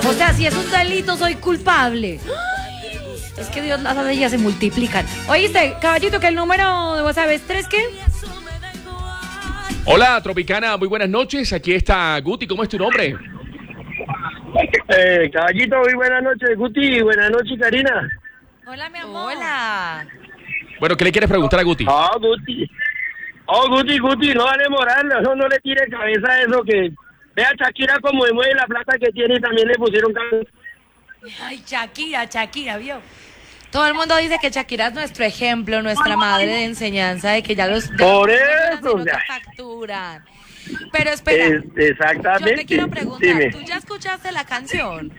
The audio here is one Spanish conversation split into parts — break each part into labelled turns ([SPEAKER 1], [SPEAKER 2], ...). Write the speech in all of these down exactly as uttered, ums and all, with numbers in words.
[SPEAKER 1] O sea, si es un delito, soy culpable. Es que Dios, las ellas se multiplican. Oíste, caballito, que el número de WhatsApp es tres, ¿qué?
[SPEAKER 2] Hola, Tropicana, muy buenas noches. Aquí está Guti, ¿cómo es tu nombre?
[SPEAKER 3] Eh, caballito, muy buenas noches, Guti, buenas noches, Karina.
[SPEAKER 1] Hola, mi amor.
[SPEAKER 4] Hola.
[SPEAKER 2] Bueno, ¿qué le quieres preguntar a Guti?
[SPEAKER 3] Oh, Guti. Oh, Guti, Guti, no vale moral, no, no le tire cabeza a eso que... Vea Shakira como mueve la plata que tiene y también le pusieron cabeza.
[SPEAKER 1] Ay, Shakira, Shakira, ¿vio?
[SPEAKER 4] Todo el mundo dice que Shakira es nuestro ejemplo, nuestra madre de enseñanza, de que ya los...
[SPEAKER 3] Por
[SPEAKER 4] ya
[SPEAKER 3] eso,
[SPEAKER 4] no te
[SPEAKER 3] ya.
[SPEAKER 4] facturan. Pero espera,
[SPEAKER 3] Es, exactamente.
[SPEAKER 4] yo te quiero preguntar,
[SPEAKER 3] Dime.
[SPEAKER 4] ¿tú ya escuchaste la canción?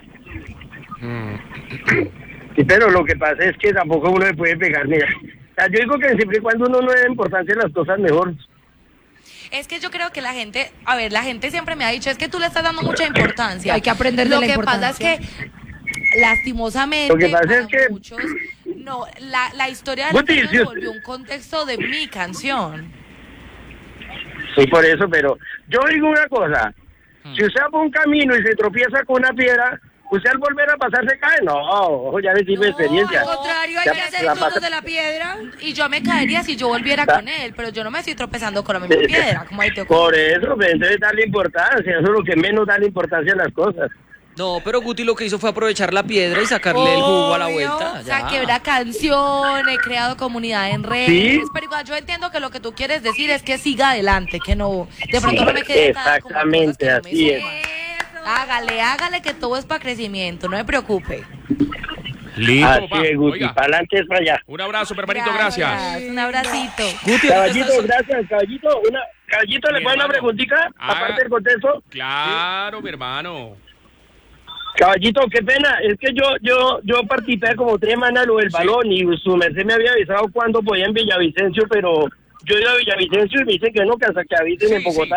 [SPEAKER 3] Sí, pero lo que pasa es que tampoco uno le puede pegar, mira. O sea, yo digo que siempre y cuando uno no le da importancia a las cosas, mejor.
[SPEAKER 4] Es que yo creo que la gente, a ver, la gente siempre me ha dicho, es que tú le estás dando mucha importancia.
[SPEAKER 1] Hay que aprender de
[SPEAKER 4] Lo
[SPEAKER 1] la
[SPEAKER 4] que
[SPEAKER 1] importancia.
[SPEAKER 4] pasa es que, lastimosamente,
[SPEAKER 3] Lo que pasa
[SPEAKER 4] para
[SPEAKER 3] es que-
[SPEAKER 4] muchos, no, la, la historia de la
[SPEAKER 3] Guti,
[SPEAKER 4] canción
[SPEAKER 3] si
[SPEAKER 4] se
[SPEAKER 3] usted-
[SPEAKER 4] volvió un contexto de mi canción.
[SPEAKER 3] Sí, por eso, pero yo digo una cosa. Si usted va por un camino y se tropieza con una piedra, usted al volver a pasar se cae. No, ojo, ya le sirve
[SPEAKER 4] No,
[SPEAKER 3] experiencia.
[SPEAKER 1] Al contrario, hay
[SPEAKER 3] Ya,
[SPEAKER 1] que hacer
[SPEAKER 3] la
[SPEAKER 1] el nudo
[SPEAKER 3] pasa-
[SPEAKER 1] de la piedra.
[SPEAKER 4] Y yo me caería si yo volviera con él, pero yo no me estoy tropezando con la misma piedra, como ahí te ocurre.
[SPEAKER 3] Por eso, pues, entonces darle importancia, eso es lo que menos da la importancia a las cosas.
[SPEAKER 5] No, pero Guti lo que hizo fue aprovechar la piedra y sacarle el jugo a la
[SPEAKER 4] Obvio,
[SPEAKER 5] vuelta. ya.
[SPEAKER 4] Saqué una canción, he creado comunidad en redes,
[SPEAKER 3] ¿Sí?
[SPEAKER 4] pero igual yo entiendo que lo que tú quieres decir es que siga adelante, que no, de pronto no me quede atada como cosas
[SPEAKER 3] Exactamente,
[SPEAKER 4] que no me
[SPEAKER 3] así es.
[SPEAKER 4] suman. Hágale, hágale que todo es para crecimiento, no se preocupe.
[SPEAKER 2] Listo,
[SPEAKER 3] Así
[SPEAKER 2] papá.
[SPEAKER 3] es, Guti,
[SPEAKER 2] Oiga,
[SPEAKER 3] para adelante es para allá.
[SPEAKER 2] un abrazo, hermanito, gracias.
[SPEAKER 4] Un abracito.
[SPEAKER 5] Guti, ahorita
[SPEAKER 3] Caballito,
[SPEAKER 5] estás-
[SPEAKER 3] gracias, caballito. Una, caballito, ¿le
[SPEAKER 2] Mi
[SPEAKER 3] puedo una
[SPEAKER 2] hermano.
[SPEAKER 3] preguntita?
[SPEAKER 2] Ah.
[SPEAKER 3] Aparte del contexto.
[SPEAKER 2] Claro, mi hermano.
[SPEAKER 3] Caballito, qué pena, es que yo yo yo participé como tres semanas lo del balón y su merced me había avisado cuándo podía en Villavicencio, pero yo he ido a Villavicencio y me dicen que no, que hasta que avisen
[SPEAKER 2] Sí,
[SPEAKER 3] en Bogotá.
[SPEAKER 2] sí.